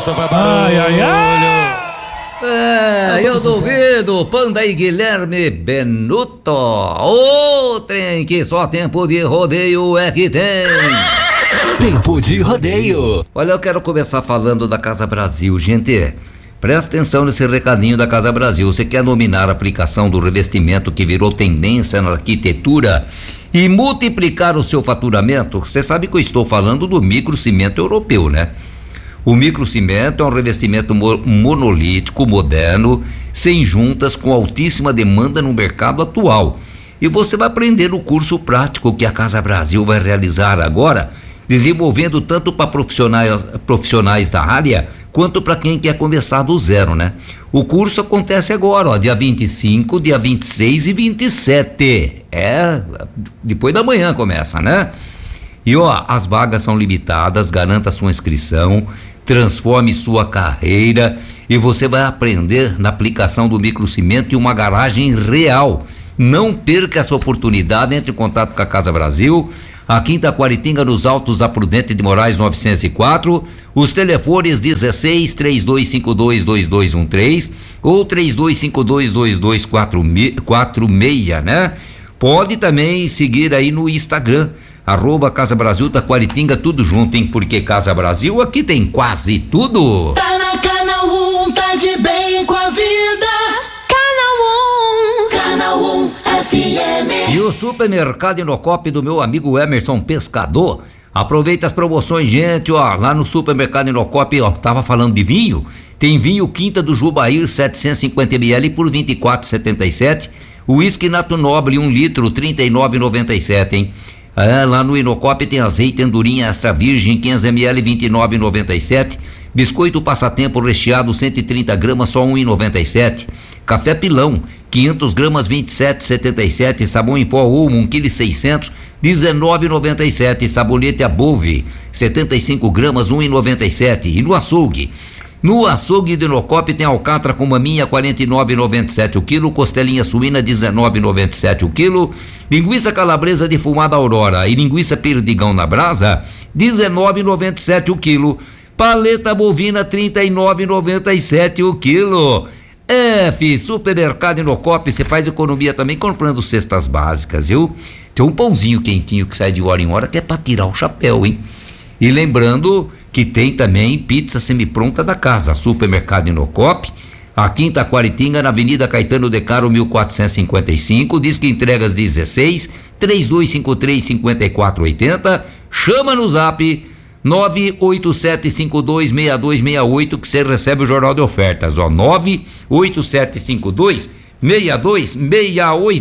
festa pra barulho. Ai, ai, ai. Eu duvido, Panda e Guilherme Benuto. Ô, trem que só tempo de rodeio é que tem. Tempo de rodeio. Olha, eu quero começar falando da Casa Brasil, gente. Presta atenção nesse recadinho da Casa Brasil. Você quer dominar a aplicação do revestimento que virou tendência na arquitetura e multiplicar o seu faturamento? Você sabe que eu estou falando do microcimento europeu, né? O microcimento é um revestimento monolítico, moderno, sem juntas, com altíssima demanda no mercado atual. E você vai aprender no curso prático que a Casa Brasil vai realizar agora, desenvolvendo tanto para profissionais da área, quanto para quem quer começar do zero, né? O curso acontece agora, ó, dia 25, dia 26 e 27. Depois da manhã começa, né? E ó, as vagas são limitadas, garanta sua inscrição, transforme sua carreira e você vai aprender na aplicação do microcimento em uma garagem real. Não perca essa oportunidade, entre em contato com a Casa Brasil, aqui em Taquaritinga, nos Altos da Prudente de Moraes 904, os telefones 16 3252 2213 ou 3252 2246, né? Pode também seguir aí no Instagram, @Casa Brasil Taquaritinga, tudo junto, hein? Porque Casa Brasil aqui tem quase tudo. Tá na Canal 1, tá de bem com a vida. Canal 1 FM. E o supermercado Inocop do meu amigo Emerson Pescador, aproveita as promoções, gente, ó, lá no supermercado Inocop, ó, tava falando de vinho, tem vinho Quinta do Jubair 750 ml por R$ 24,77, uísque Nato Nobre 1 litro 39,97, hein? Lá no Inocop tem azeite Andorinha Extra Virgem 500 ml 29,97, biscoito Passatempo recheado 130 gramas só 1,97, café Pilão 500 gramas 27,77, sabão em pó Omo 1,6 kg 19,97, sabonete Above 75 gramas 1,97. E no açougue do Inocop tem alcatra com maminha 49,97 o quilo, costelinha suína 19,97 o quilo, linguiça calabresa defumada Aurora e linguiça perdigão na brasa 19,97 o quilo, paleta bovina 39,97 o quilo. Supermercado Inocop, você faz economia também comprando cestas básicas, viu? Tem um pãozinho quentinho que sai de hora em hora que é pra tirar o chapéu, hein? E lembrando que tem também pizza semipronta da casa, Supermercado Inocop, aqui em Taquaritinga, na Avenida Caetano de Caro 1455, diz que entregas 16 3253 5480, chama no zap 987526268 que você recebe o jornal de ofertas, ó, 987526268.